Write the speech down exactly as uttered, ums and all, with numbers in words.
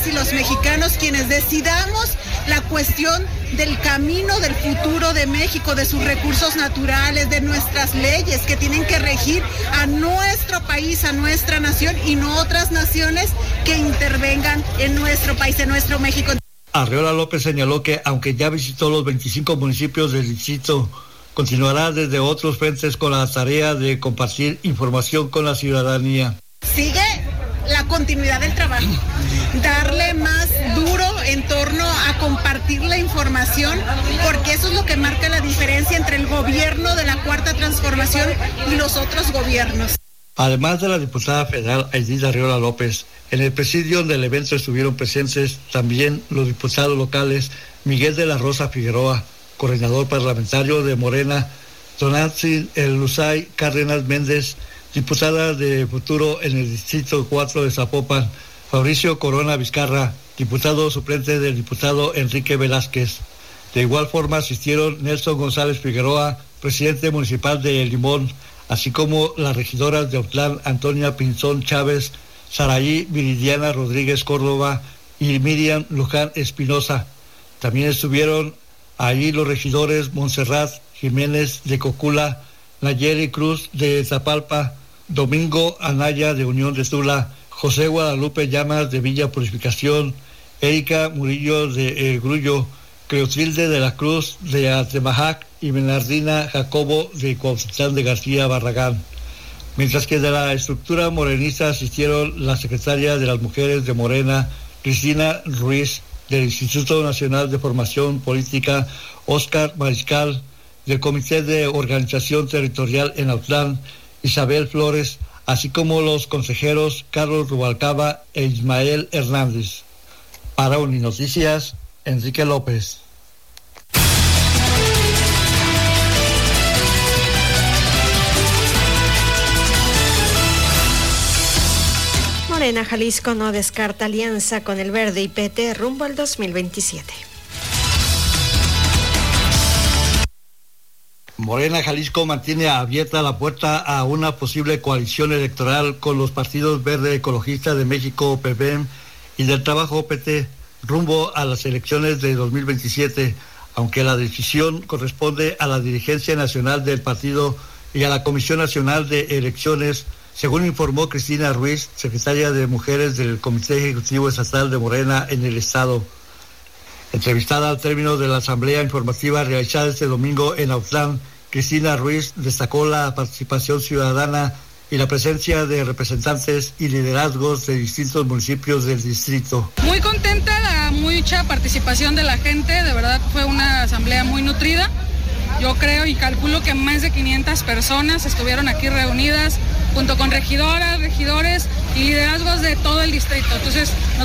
y los mexicanos quienes decidamos la cuestión del camino del futuro de México, de sus recursos naturales, de nuestras leyes que tienen que regir a nuestro país, a nuestra nación y no otras naciones que intervengan en nuestro país, en nuestro México. Arriola López señaló que aunque ya visitó los veinticinco municipios del distrito, continuará desde otros frentes con la tarea de compartir información con la ciudadanía. Sigue la continuidad del trabajo, darle más duro en torno a compartir la información, porque eso es lo que marca la diferencia entre el gobierno de la Cuarta Transformación y los otros gobiernos. Además de la diputada federal Aidith Arriola López, en el presidio del evento estuvieron presentes también los diputados locales Miguel de la Rosa Figueroa, coordinador parlamentario de Morena, Tonantzin El Luzay Cárdenas Méndez, diputada de Futuro en el Distrito cuatro de Zapopan, Fabricio Corona Vizcarra, diputado suplente del diputado Enrique Velázquez. De igual forma asistieron Nelson González Figueroa, presidente municipal de Limón, así como las regidoras de Autlán, Antonia Pinzón Chávez, Saraí Viridiana Rodríguez Córdoba y Miriam Luján Espinosa. También estuvieron ahí los regidores Montserrat Jiménez de Cocula, Nayeli Cruz de Zapalpa, Domingo Anaya de Unión de Tula, José Guadalupe Llamas de Villa Purificación, Erika Murillo de El Grullo, Cleotilde de la Cruz de Atemajac y Bernardina Jacobo de Cuautitlán de García Barragán. Mientras que de la estructura morenista asistieron la secretaria de las Mujeres de Morena, Cristina Ruiz, del Instituto Nacional de Formación Política, Óscar Mariscal, del Comité de Organización Territorial en Autlán, Isabel Flores, así como los consejeros Carlos Rubalcaba e Ismael Hernández. Para Uninoticias, Enrique López. Morena Jalisco no descarta alianza con el Verde y P T rumbo al dos mil veintisiete. Morena Jalisco mantiene abierta la puerta a una posible coalición electoral con los partidos Verde Ecologista de México, P B M, y del Trabajo, P T, rumbo a las elecciones de dos mil veintisiete, aunque la decisión corresponde a la dirigencia nacional del partido y a la Comisión Nacional de Elecciones, según informó Cristina Ruiz, secretaria de Mujeres del Comité Ejecutivo Estatal de Morena en el Estado. Entrevistada al término de la asamblea informativa realizada este domingo en Autlán, Cristina Ruiz destacó la participación ciudadana y la presencia de representantes y liderazgos de distintos municipios del distrito. Muy contenta, la mucha participación de la gente, de verdad fue una asamblea muy nutrida. Yo creo y calculo que más de quinientas personas estuvieron aquí reunidas junto con regidoras, regidores y liderazgos de todo el distrito. Entonces,